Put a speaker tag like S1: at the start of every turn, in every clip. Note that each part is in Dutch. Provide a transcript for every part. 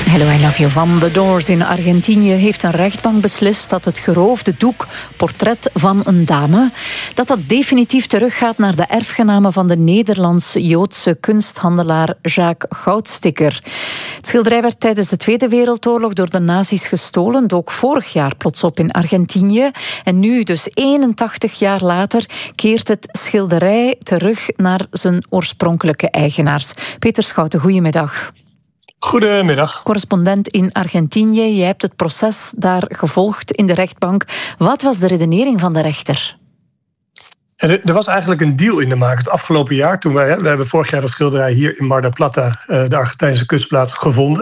S1: Hello, I Love You van The Doors in Argentinië heeft een rechtbank beslist dat het geroofde doek Portret van een dame, dat definitief teruggaat naar de erfgenamen van de Nederlands-Joodse kunsthandelaar Jacques Goudsticker. Het schilderij werd tijdens de Tweede Wereldoorlog door de nazi's gestolen, dook vorig jaar plots op in Argentinië. En nu, dus 81 jaar later, keert het schilderij terug naar zijn oorspronkelijke eigenaars. Peter Schouten, goedemiddag.
S2: Goedemiddag.
S1: Correspondent in Argentinië. Jij hebt het proces daar gevolgd in de rechtbank. Wat was de redenering van de rechter?
S2: Er was eigenlijk een deal in de maak het afgelopen jaar. We hebben vorig jaar dat schilderij hier in Mar del Plata, de Argentijnse kustplaats, gevonden.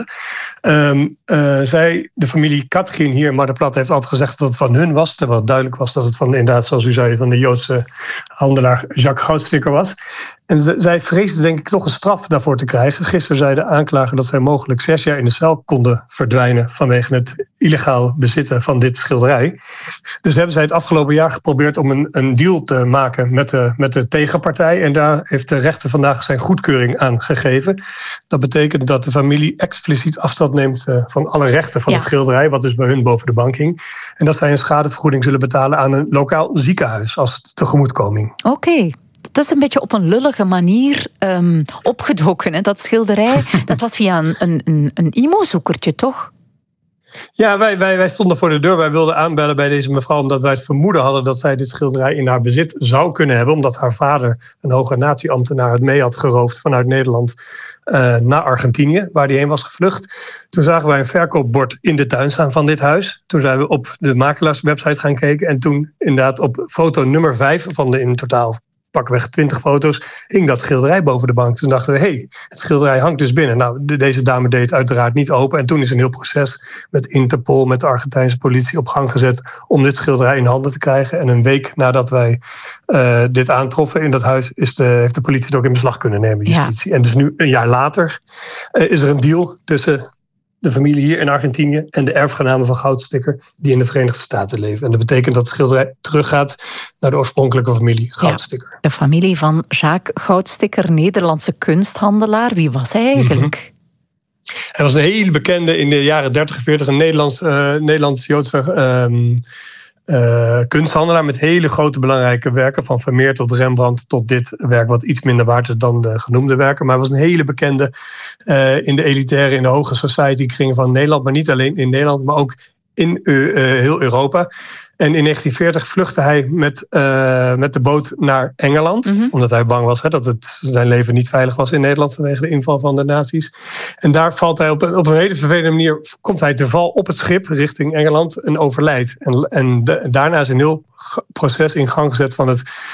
S2: De familie Katrin hier in Mar del Plata heeft altijd gezegd dat het van hun was. Terwijl het duidelijk was dat het van, inderdaad, zoals u zei, van de Joodse handelaar Jacques Goudsticker was. En zij vreesden denk ik toch een straf daarvoor te krijgen. Gisteren zei de aanklager dat zij mogelijk 6 jaar in de cel konden verdwijnen vanwege het illegaal bezitten van dit schilderij. Dus hebben zij het afgelopen jaar geprobeerd om een deal te maken met de tegenpartij. En daar heeft de rechter vandaag zijn goedkeuring aan gegeven. Dat betekent dat de familie expliciet afstand neemt van alle rechten van het schilderij, wat dus bij hun boven de bank hing. En dat zij een schadevergoeding zullen betalen aan een lokaal ziekenhuis als tegemoetkoming.
S1: Oké. Dat is een beetje op een lullige manier opgedoken. Hè? Dat schilderij, dat was via een IMO-zoekertje, toch?
S2: Ja, wij stonden voor de deur. Wij wilden aanbellen bij deze mevrouw omdat wij het vermoeden hadden dat zij dit schilderij in haar bezit zou kunnen hebben, omdat haar vader, een hoge natieambtenaar, het mee had geroofd vanuit Nederland naar Argentinië, waar hij heen was gevlucht. Toen zagen wij een verkoopbord in de tuin staan van dit huis. Toen zijn we op de makelaarswebsite gaan kijken en toen inderdaad op foto nummer 5 van de in totaal pakweg 20 foto's, hing dat schilderij boven de bank. Toen dachten we, het schilderij hangt dus binnen. Nou, deze dame deed het uiteraard niet open. En toen is een heel proces met Interpol, met de Argentijnse politie op gang gezet om dit schilderij in handen te krijgen. En een week nadat wij dit aantroffen in dat huis, heeft de politie het ook in beslag kunnen nemen, justitie. Ja. En dus nu, een jaar later, is er een deal tussen de familie hier in Argentinië en de erfgenamen van Goudsticker die in de Verenigde Staten leven. En dat betekent dat het schilderij teruggaat naar de oorspronkelijke familie Goudsticker.
S1: Ja, de familie van Jacques Goudsticker, Nederlandse kunsthandelaar. Wie was hij eigenlijk?
S2: Hij was een hele bekende in de jaren 30 en 40, een Nederlands-Joodse kunsthandelaar met hele grote belangrijke werken, van Vermeer tot Rembrandt tot dit werk wat iets minder waard is dan de genoemde werken. Maar hij was een hele bekende in de elitaire, in de hoge society kringen van Nederland, maar niet alleen in Nederland, maar ook in heel Europa. En in 1940 vluchtte hij met de boot naar Engeland. Omdat hij bang was dat zijn leven niet veilig was in Nederland vanwege de inval van de nazi's. En daar valt hij op een hele vervelende manier, komt hij te val op het schip richting Engeland en overlijdt. En daarna is een heel proces in gang gezet van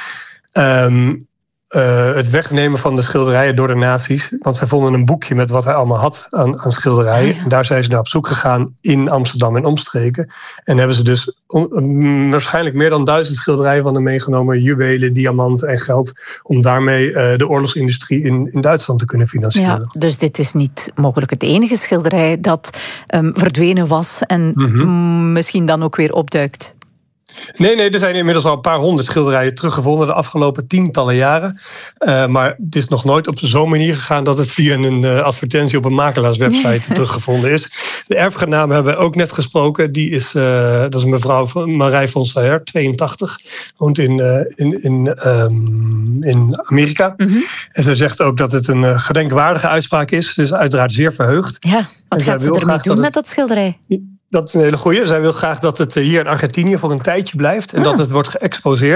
S2: het wegnemen van de schilderijen door de nazi's. Want zij vonden een boekje met wat hij allemaal had aan schilderijen. En daar zijn ze naar op zoek gegaan in Amsterdam en omstreken. En hebben ze dus waarschijnlijk meer dan 1000 schilderijen van hem meegenomen. Juwelen, diamanten en geld. Om daarmee de oorlogsindustrie in Duitsland te kunnen financieren.
S1: Ja, dus dit is niet mogelijk het enige schilderij dat verdwenen was en misschien dan ook weer opduikt.
S2: Nee, er zijn inmiddels al een paar 100 schilderijen teruggevonden de afgelopen tientallen jaren. Maar het is nog nooit op zo'n manier gegaan dat het via een advertentie op een makelaarswebsite teruggevonden is. De erfgenaam hebben we ook net gesproken. Dat is mevrouw Marij von Saer, 82. Woont in Amerika. En zij zegt ook dat het een gedenkwaardige uitspraak is. Dus uiteraard zeer verheugd.
S1: Ja, wat gaat ze ermee doen met dat schilderij?
S2: Dat is een hele goeie. Zij wil graag dat het hier in Argentinië voor een tijdje blijft. En dat het wordt geëxposeerd.